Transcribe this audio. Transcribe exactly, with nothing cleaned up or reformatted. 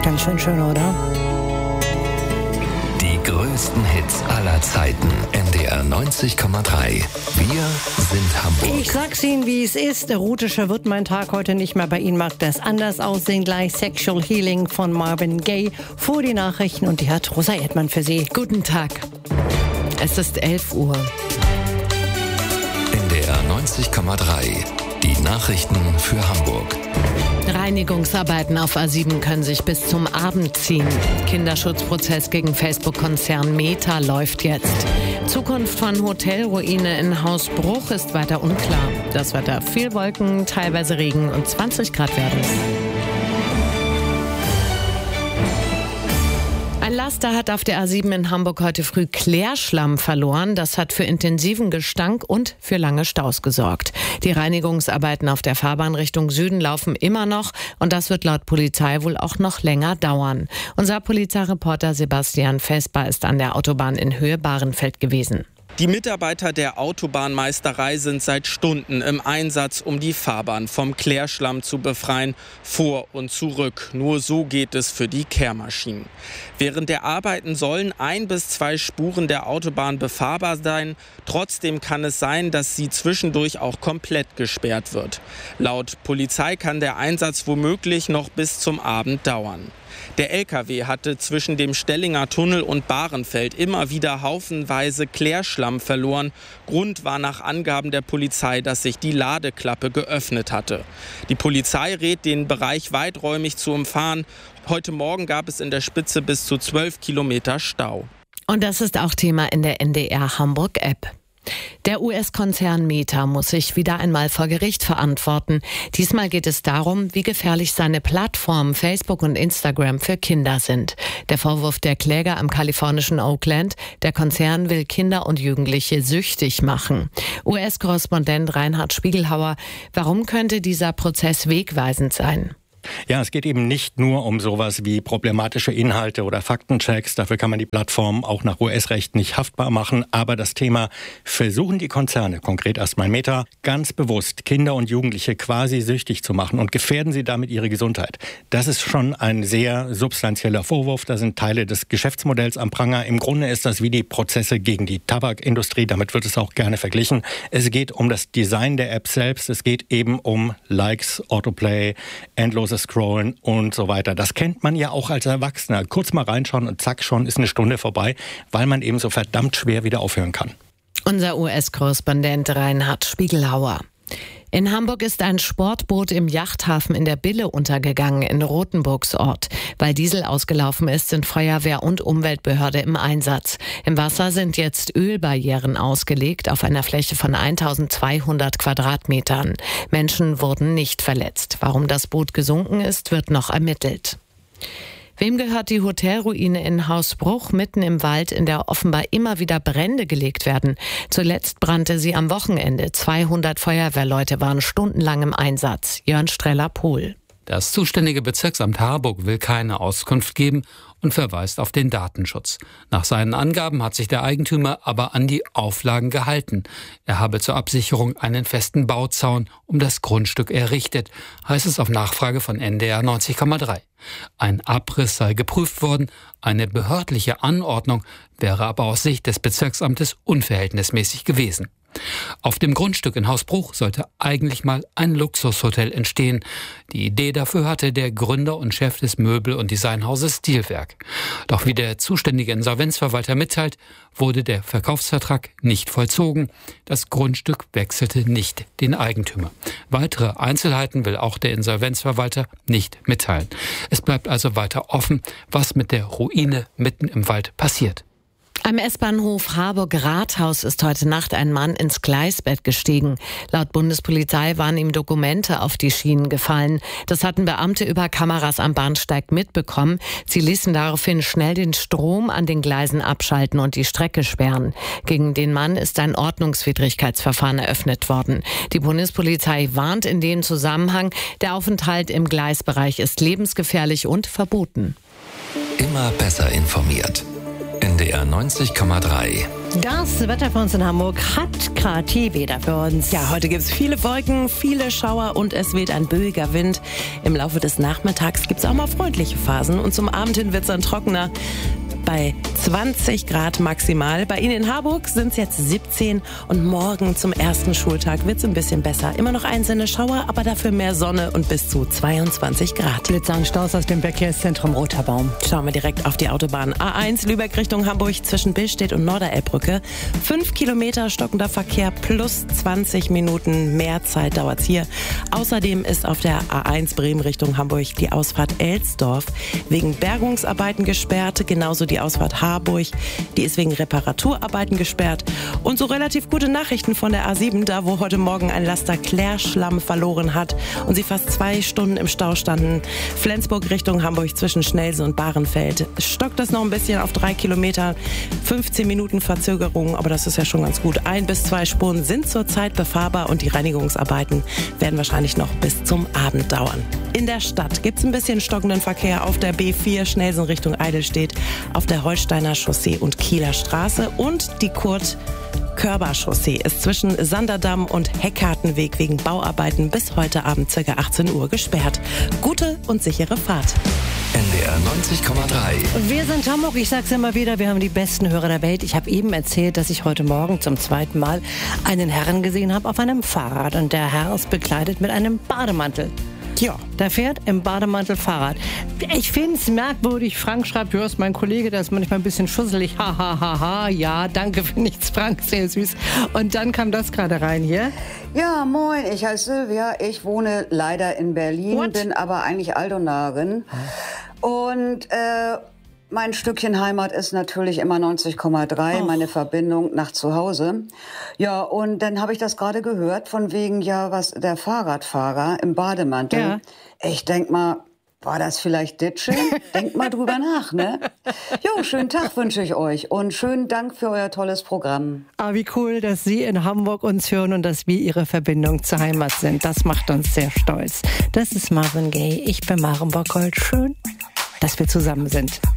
Ganz schön schön, oder? Die größten Hits aller Zeiten. N D R neunzig Komma drei. Wir sind Hamburg. Ich sag's Ihnen, wie es ist. Erotischer wird mein Tag heute nicht mehr. Bei Ihnen mag das anders aussehen. Gleich Sexual Healing von Marvin Gaye. Vor die Nachrichten und die hat Rosa Erdmann für Sie. Guten Tag. Es ist elf Uhr. N D R neunzig Komma drei. Die Nachrichten für Hamburg. Reinigungsarbeiten auf A sieben können sich bis zum Abend ziehen. Kinderschutzprozess gegen Facebook-Konzern Meta läuft jetzt. Zukunft von Hotelruine in Haus Bruch ist weiter unklar. Das Wetter: viel Wolken, teilweise Regen und zwanzig Grad werden es. Ein Laster hat auf der A sieben in Hamburg heute früh Klärschlamm verloren. Das hat für intensiven Gestank und für lange Staus gesorgt. Die Reinigungsarbeiten auf der Fahrbahn Richtung Süden laufen immer noch und das wird laut Polizei wohl auch noch länger dauern. Unser Polizeireporter Sebastian Vesper ist an der Autobahn in Höhe Bahrenfeld gewesen. Die Mitarbeiter der Autobahnmeisterei sind seit Stunden im Einsatz, um die Fahrbahn vom Klärschlamm zu befreien, vor und zurück. Nur so geht es für die Kehrmaschinen. Während der Arbeiten sollen ein bis zwei Spuren der Autobahn befahrbar sein. Trotzdem kann es sein, dass sie zwischendurch auch komplett gesperrt wird. Laut Polizei kann der Einsatz womöglich noch bis zum Abend dauern. Der L K W hatte zwischen dem Stellinger Tunnel und Bahrenfeld immer wieder haufenweise Klärschlamm verloren. Grund war nach Angaben der Polizei, dass sich die Ladeklappe geöffnet hatte. Die Polizei rät, den Bereich weiträumig zu umfahren. Heute Morgen gab es in der Spitze bis zu zwölf Kilometer Stau. Und das ist auch Thema in der N D R Hamburg-App. Der U S-Konzern Meta muss sich wieder einmal vor Gericht verantworten. Diesmal geht es darum, wie gefährlich seine Plattformen Facebook und Instagram für Kinder sind. Der Vorwurf der Kläger am kalifornischen Oakland: der Konzern will Kinder und Jugendliche süchtig machen. U S-Korrespondent Reinhard Spiegelhauer: Warum könnte dieser Prozess wegweisend sein? Ja, es geht eben nicht nur um sowas wie problematische Inhalte oder Faktenchecks. Dafür kann man die Plattform auch nach U S-Recht nicht haftbar machen. Aber das Thema: versuchen die Konzerne, konkret erstmal Meta, ganz bewusst Kinder und Jugendliche quasi süchtig zu machen und gefährden sie damit ihre Gesundheit. Das ist schon ein sehr substanzieller Vorwurf. Da sind Teile des Geschäftsmodells am Pranger. Im Grunde ist das wie die Prozesse gegen die Tabakindustrie. Damit wird es auch gerne verglichen. Es geht um das Design der App selbst. Es geht eben um Likes, Autoplay, endlose Scrollen und so weiter. Das kennt man ja auch als Erwachsener. Kurz mal reinschauen und zack, schon ist eine Stunde vorbei, weil man eben so verdammt schwer wieder aufhören kann. Unser U S-Korrespondent Reinhard Spiegelhauer. In Hamburg ist ein Sportboot im Yachthafen in der Bille untergegangen, in Rothenburgs Ort. Weil Diesel ausgelaufen ist, sind Feuerwehr und Umweltbehörde im Einsatz. Im Wasser sind jetzt Ölbarrieren ausgelegt auf einer Fläche von eintausendzweihundert Quadratmetern. Menschen wurden nicht verletzt. Warum das Boot gesunken ist, wird noch ermittelt. Wem gehört die Hotelruine in Haus Bruch mitten im Wald, in der offenbar immer wieder Brände gelegt werden? Zuletzt brannte sie am Wochenende. zweihundert Feuerwehrleute waren stundenlang im Einsatz. Jörn Streller-Pohl. Das zuständige Bezirksamt Harburg will keine Auskunft geben und verweist auf den Datenschutz. Nach seinen Angaben hat sich der Eigentümer aber an die Auflagen gehalten. Er habe zur Absicherung einen festen Bauzaun um das Grundstück errichtet, heißt es auf Nachfrage von N D R neunzig Komma drei. Ein Abriss sei geprüft worden, eine behördliche Anordnung wäre aber aus Sicht des Bezirksamtes unverhältnismäßig gewesen. Auf dem Grundstück in Haus Bruch sollte eigentlich mal ein Luxushotel entstehen. Die Idee dafür hatte der Gründer und Chef des Möbel- und Designhauses Stilwerk. Doch wie der zuständige Insolvenzverwalter mitteilt, wurde der Verkaufsvertrag nicht vollzogen. Das Grundstück wechselte nicht den Eigentümer. Weitere Einzelheiten will auch der Insolvenzverwalter nicht mitteilen. Es bleibt also weiter offen, was mit der Ruine mitten im Wald passiert. Am S-Bahnhof Harburg-Rathaus ist heute Nacht ein Mann ins Gleisbett gestiegen. Laut Bundespolizei waren ihm Dokumente auf die Schienen gefallen. Das hatten Beamte über Kameras am Bahnsteig mitbekommen. Sie ließen daraufhin schnell den Strom an den Gleisen abschalten und die Strecke sperren. Gegen den Mann ist ein Ordnungswidrigkeitsverfahren eröffnet worden. Die Bundespolizei warnt in dem Zusammenhang, der Aufenthalt im Gleisbereich ist lebensgefährlich und verboten. Immer besser informiert. N D R neunzig Komma drei. Das Wetter für uns in Hamburg hat Kati wieder für uns. Ja, heute gibt es viele Wolken, viele Schauer und es weht ein böiger Wind. Im Laufe des Nachmittags gibt es auch mal freundliche Phasen und zum Abend hin wird es dann trockener. Bei zwanzig Grad maximal. Bei Ihnen in Harburg sind es jetzt siebzehn und morgen zum ersten Schultag wird es ein bisschen besser. Immer noch einzelne Schauer, aber dafür mehr Sonne und bis zu zweiundzwanzig Grad. Blitzer und Staus aus dem Verkehrszentrum Roter Baum. Schauen wir direkt auf die Autobahn. A eins Lübeck Richtung Hamburg zwischen Billstedt und Norderelbbrücke. Fünf Kilometer stockender Verkehr plus zwanzig Minuten mehr Zeit dauert es hier. Außerdem ist auf der A eins Bremen Richtung Hamburg die Ausfahrt Elsdorf wegen Bergungsarbeiten gesperrt. Genauso die Die Ausfahrt Harburg, die ist wegen Reparaturarbeiten gesperrt. Und so relativ gute Nachrichten von der A sieben, da wo heute Morgen ein Laster Klärschlamm verloren hat und sie fast zwei Stunden im Stau standen. Flensburg Richtung Hamburg zwischen Schnelsen und Bahrenfeld. Stockt das noch ein bisschen auf drei Kilometer, fünfzehn Minuten Verzögerung, aber das ist ja schon ganz gut. Ein bis zwei Spuren sind zurzeit befahrbar und die Reinigungsarbeiten werden wahrscheinlich noch bis zum Abend dauern. In der Stadt gibt es ein bisschen stockenden Verkehr auf der B vier Schnelsen Richtung Eidelstedt, auf der Holsteiner Chaussee und Kieler Straße und die Kurt-Körber-Chaussee ist zwischen Sanderdamm und Heckhartenweg wegen Bauarbeiten bis heute Abend ca. achtzehn Uhr gesperrt. Gute und sichere Fahrt. N D R neunzig Komma drei. Wir sind Hamburg, ich sag's immer wieder, wir haben die besten Hörer der Welt. Ich habe eben erzählt, dass ich heute Morgen zum zweiten Mal einen Herrn gesehen habe auf einem Fahrrad und der Herr ist bekleidet mit einem Bademantel. Ja, der fährt im Bademantel Fahrrad. Ich finde es merkwürdig. Frank schreibt, ja, ist mein Kollege, der ist manchmal ein bisschen schusselig. Ha, ha, ha, ha. Ja, danke für nichts, Frank, sehr süß. Und dann kam das gerade rein hier. Ja, moin, ich heiße Silvia. Ich wohne leider in Berlin, What? bin aber eigentlich Aldonarin. Und äh, mein Stückchen Heimat ist natürlich immer neunzig Komma drei, oh. meine Verbindung nach zu Hause. Ja, und dann habe ich das gerade gehört, von wegen, ja, was der Fahrradfahrer im Bademantel. Ja. Ich denk mal, war das vielleicht Ditche? Denkt mal drüber nach, ne? Jo, schönen Tag wünsche ich euch und schönen Dank für euer tolles Programm. Ah, wie cool, dass Sie in Hamburg uns hören und dass wir Ihre Verbindung zur Heimat sind. Das macht uns sehr stolz. Das ist Marvin Gaye. Ich bin Maren Bockholdt. Schön, dass wir zusammen sind.